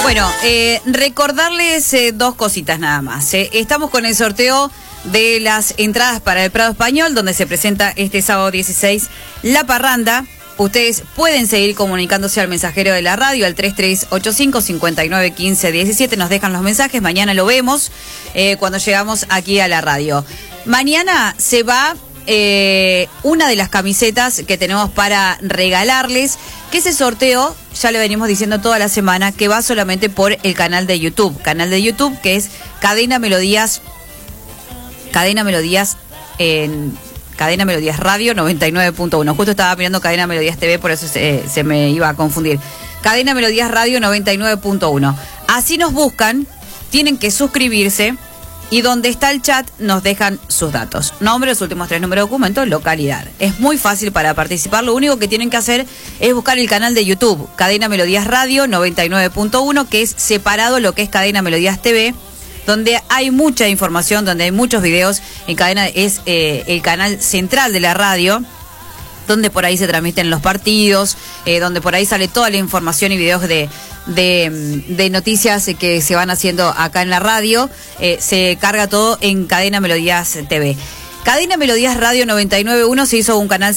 Bueno, recordarles dos cositas nada más. Estamos con el sorteo de las entradas para el Prado Español, donde se presenta este sábado 16 La Parranda. Ustedes pueden seguir comunicándose al mensajero de la radio, al 3385-5915-17. Nos dejan los mensajes, mañana lo vemos cuando llegamos aquí a la radio. Mañana se va una de las camisetas que tenemos para regalarles, que ese sorteo, ya le venimos diciendo toda la semana, que va solamente por el canal de YouTube. Canal de YouTube que es Cadena Melodías en Cadena Melodías Radio 99.1. Justo estaba mirando Cadena Melodías TV, por eso se me iba a confundir. Cadena Melodías Radio 99.1. Así nos buscan, tienen que suscribirse y donde está el chat nos dejan sus datos. Nombre, los últimos 3 números de documento, localidad. Es muy fácil para participar, lo único que tienen que hacer es buscar el canal de YouTube, Cadena Melodías Radio 99.1, que es separado lo que es Cadena Melodías TV, donde hay mucha información, donde hay muchos videos. En Cadena es el canal central de la radio, donde por ahí se transmiten los partidos, donde por ahí sale toda la información y videos de noticias que se van haciendo acá en la radio. Se carga todo en Cadena Melodías TV. Cadena Melodías Radio 99.1 se hizo un canal